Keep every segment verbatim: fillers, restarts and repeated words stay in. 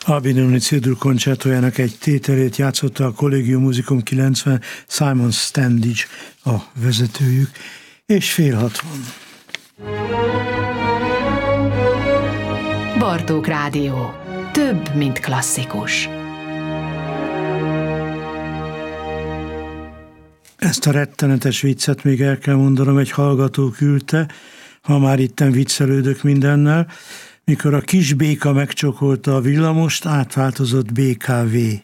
Albinoni C-dur koncertójának egy tételét játszotta a Collegium Musicum kilencven, Simon Standage a vezetőjük, és fél hatvan. Bartók Rádió. Több, mint klasszikus. Ezt a rettenetes viccet még el kell mondanom, egy hallgató küldte, ha már itten viccelődök mindennel, mikor a kis béka megcsokolta a villamost, átváltozott bé ká vé.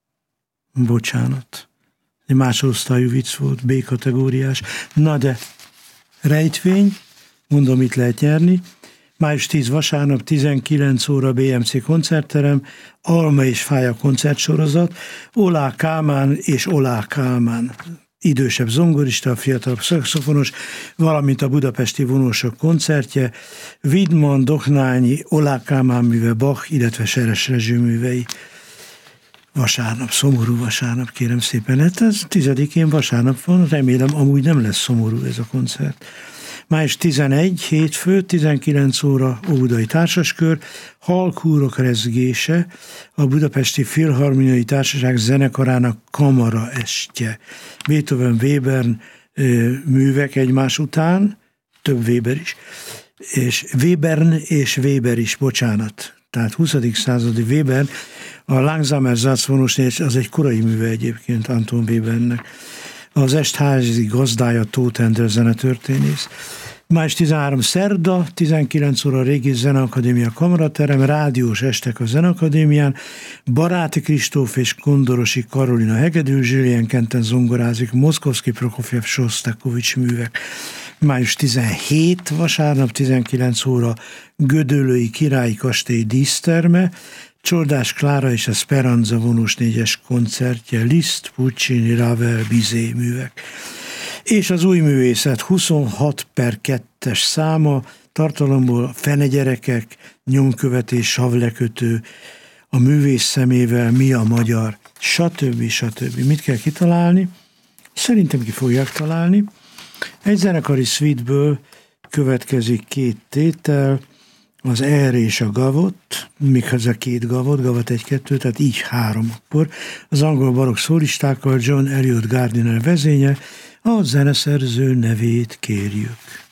Bocsánat. Egy másodosztályú vicc volt, B-kategóriás. Na de, rejtvény, mondom, itt lehet nyerni. május tíz vasárnap, tizenkilenc óra bé em cé koncertterem, Alma és Fája koncertsorozat, Olá Kálmán és Olá Kálmán. Idősebb zongorista, fiatalabb szaxofonos, valamint a budapesti vonósok koncertje, Widmann, Doknányi, Olá Kálmán műve, Bach, illetve Seres Rezső művei. Vasárnap, szomorú vasárnap, kérem szépen. Hát ez tizedikén vasárnap van, remélem amúgy nem lesz szomorú ez a koncert. május tizenegy, hétfő, tizenkilenc óra, Óbudai Társaskör, Halkhúrok rezgése, a Budapesti Filharmoniai Társaság zenekarának kamara estje. Beethoven, Webern művek egymás után, több Weber is, és Webern és Weber is, bocsánat. Tehát huszadik századi Webern, a Langsamer Satz az egy korai műve egyébként Anton Webernnek. Az estházi gazdája Tóth Endre zenetörténész. május tizenharmadika szerda, tizenkilenc óra Régi Zeneakadémia kamaraterem, rádiós estek a Zeneakadémián, Baráti Kristóf és Kondorosi Karolina hegedű, Julien Kenten zongorázik, Moszkovszki Prokofjev Sosztakovics művek. május tizenhetedike vasárnap, tizenkilenc óra Gödöllői Királyi Kastély díszterme, Csordás Klára és a Speranza vonós négyes koncertje, Liszt, Puccini, Ravel, Bizet művek. És az új művészet huszonhat per kettes száma, tartalomból Fenegyerekek, Nyomkövetés, Savlekötő, a művész szemével, Mi a magyar, stb. stb. Mit kell kitalálni? Szerintem ki fogják találni. Egy zenekari suiteből következik két tétel, az erre és a gavot, méghozzá két gavot, gavat egy-kettő, tehát így három akkor. Az angol barokk szólistákkal John Eliot Gardiner vezénye, a zeneszerző nevét kérjük.